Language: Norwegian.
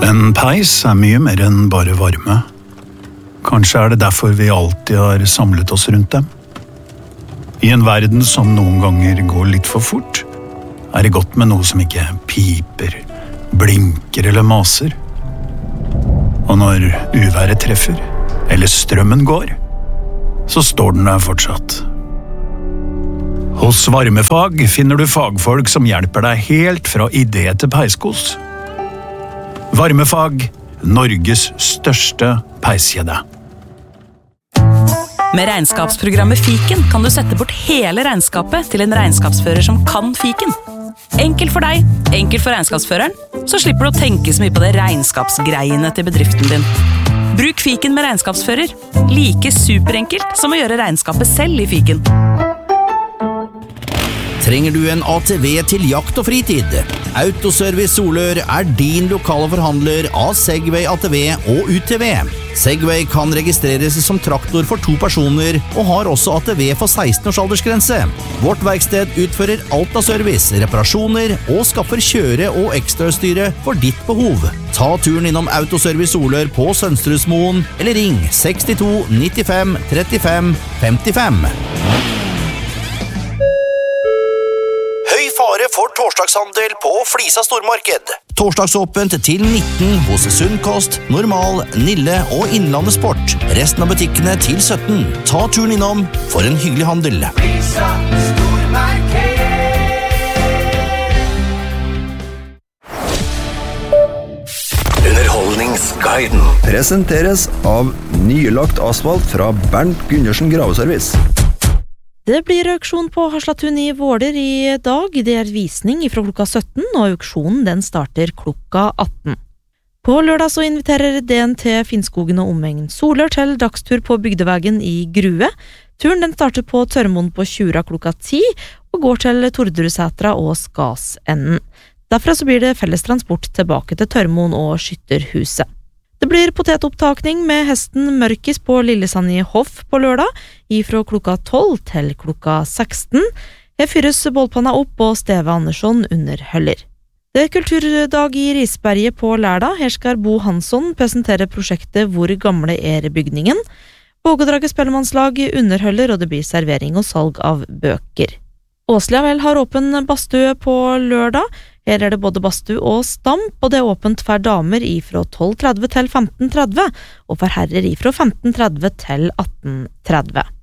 En peis mye mer enn bare varme. Kanskje det derfor vi alltid har samlet oss rundt dem. I en verden som noen ganger går litt for fort, det godt med noe som ikke piper, blinker eller maser. Og når uværet treffer, eller strømmen går, så står den der fortsatt. Hos Varmefag finner du fagfolk som hjelper deg helt fra idé til peiskos. Varmefag, Norges største peiskjede. Med regnskapsprogrammet Fiken kan du sette bort hele regnskapet til en regnskapsfører som kan Fiken. Enkelt for deg, enkelt for regnskapsføreren, så slipper du å tenke så mye på det regnskapsgreiene til bedriften din. Bruk Fiken med regnskapsfører. Like superenkelt som å gjøre regnskapet selv i Fiken. Trenger du en ATV til jakt og fritid? Autoservice Solør din lokale forhandler av Segway ATV og UTV. Segway kan registreres som traktor for 2 personer, og har også ATV for 16 års aldersgrense. Vårt verksted utfører alt av service, reparasjoner og skaffer kjøre- og ekstrautstyret for ditt behov. Ta turen innom Autoservice Solør på Sønsterhusmoen, eller ring 62 95 35 55. Fare for torsdagshandel på Flisa stormarked. Torsdagsåpent til 19 hos Sunnkost, Normal, Nille og Innlandet Sport. Resten av butikkene til 17. Ta turen innom for en hyggelig handel. Flisa stormarked. Underholdningsguiden presenteres av nylagt asfalt fra Bernt Gundersen Graveservice. Det blir auksjon på Haslatun i Våler i dag. Det visning fra klokka 17, og auksjonen den starter klokka 18. På lørdag så inviterer DNT Finnskogen og omegn Solør til dagstur på Bygdevegen i Grue. Turen den starter på Tørmoen på Tjura klokka 10, og går til Torderudsetra og Skasenden. Derfra så blir det felles transport tilbake til Tørmoen og Skytterhuset. Det blir potetopptakning med hesten Mørkis på Lillesand i Hoff på lørdag, ifra klokka 12 til klokka 16. Her fyres bålpanna opp og Steve Andersson underholder. Det kulturdag i Risberget på lørdag. Her skal Bo Hansson presentere prosjektet Hvor gamle bygningen. Vågedraget spellemannslag underholder, og det blir servering og salg av bøker. Åsliavel har åpen badstue på lørdag. Her det både badstue og stamp, og det åpent for damer ifra 12:30 til 15:30, og for herrer ifra 15:30 til 18:30.